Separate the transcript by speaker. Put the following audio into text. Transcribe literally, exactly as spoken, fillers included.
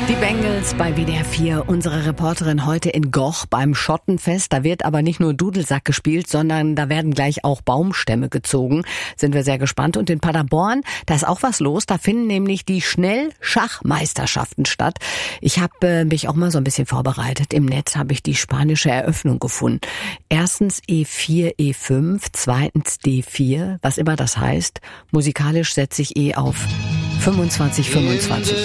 Speaker 1: Die Bengals bei W D R vier, unsere Reporterin heute in Goch beim Schottenfest. Da wird aber nicht nur Dudelsack gespielt, sondern da werden gleich auch Baumstämme gezogen. Sind wir sehr gespannt. Und in Paderborn, da ist auch was los. Da finden nämlich die Schnellschachmeisterschaften statt. Ich habe äh, mich auch mal so ein bisschen vorbereitet. Im Netz habe ich die spanische Eröffnung gefunden. Erstens E vier, E fünf, zweitens D vier, was immer das heißt. Musikalisch setze ich E auf fünfundzwanzig, fünfundzwanzig.